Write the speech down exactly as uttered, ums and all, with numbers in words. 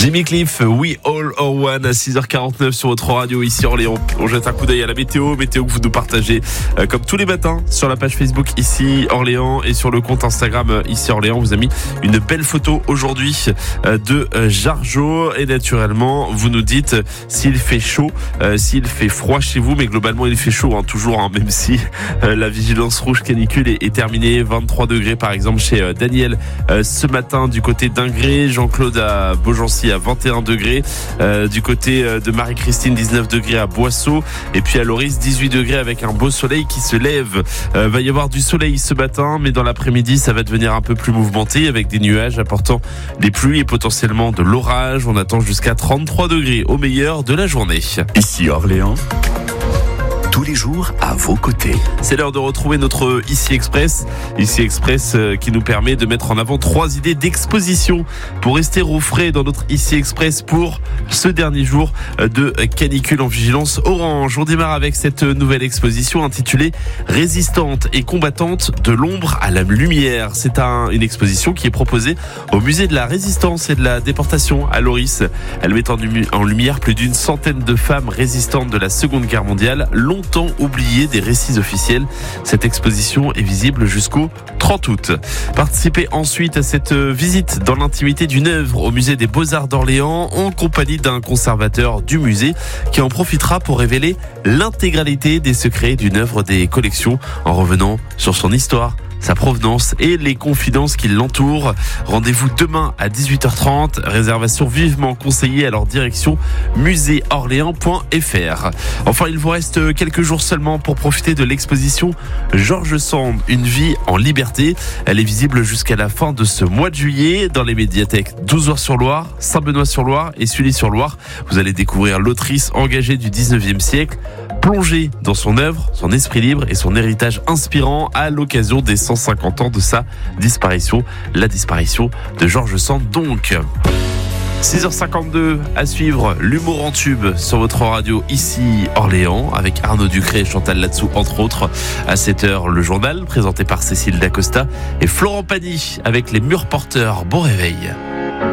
Jimmy Cliff, We All Are One à six heures quarante-neuf sur votre radio ici Orléans. On jette un coup d'œil à la météo, météo que vous nous partagez euh, comme tous les matins sur la page Facebook ici Orléans et sur le compte Instagram euh, ici Orléans. On vous a mis une belle photo aujourd'hui euh, de euh, Jargeau et naturellement vous nous dites euh, s'il fait chaud, euh, s'il fait froid chez vous, mais globalement il fait chaud hein, toujours, hein, même si euh, la vigilance rouge canicule est, est terminée. vingt-trois degrés par exemple chez euh, Daniel euh, ce matin du côté d'Ingré, Jean-Claude à Beaugency à vingt et un degrés, euh, du côté de Marie-Christine dix-neuf degrés à Boisseau et puis à Loris dix-huit degrés avec un beau soleil qui se lève. Euh, va y avoir du soleil ce matin mais dans l'après-midi ça va devenir un peu plus mouvementé avec des nuages apportant des pluies et potentiellement de l'orage. On attend jusqu'à trente-trois degrés au meilleur de la journée. Ici Orléans, tous les jours à vos côtés. C'est l'heure de retrouver notre Ici Express. Ici Express euh, qui nous permet de mettre en avant trois idées d'exposition pour rester au frais dans notre Ici Express pour ce dernier jour de canicule en vigilance orange. On démarre avec cette nouvelle exposition intitulée Résistante et combattante de l'ombre à la lumière. C'est un, une exposition qui est proposée au musée de la Résistance et de la Déportation à Loris. Elle met en, en lumière plus d'une centaine de femmes résistantes de la Seconde Guerre mondiale, longtemps oublié des récits officiels. Cette exposition est visible jusqu'au trente août. Participez ensuite à cette visite dans l'intimité d'une œuvre au musée des Beaux-Arts d'Orléans en compagnie d'un conservateur du musée qui en profitera pour révéler l'intégralité des secrets d'une œuvre des collections en revenant sur son histoire, sa provenance et les confidences qui l'entourent. Rendez-vous demain à dix-huit heures trente. Réservation vivement conseillée à leur direction musée orléans point f r. Enfin, il vous reste quelques jours seulement pour profiter de l'exposition Georges Sand, une vie en liberté. Elle est visible jusqu'à la fin de ce mois de juillet dans les médiathèques d'Ouzouer-sur-Loire, Saint-Benoît-sur-Loire et Sully-sur-Loire. Vous allez découvrir l'autrice engagée du dix-neuvième siècle, plongée dans son œuvre, son esprit libre et son héritage inspirant à l'occasion des cent cinquante ans de sa disparition, la disparition de Georges Sand donc. six heures cinquante-deux à suivre l'humour en tube sur votre radio ici Orléans avec Arnaud Ducré et Chantal Latsou entre autres. À sept heures le journal présenté par Cécile Dacosta et Florent Pagny avec les murs porteurs. Bon réveil.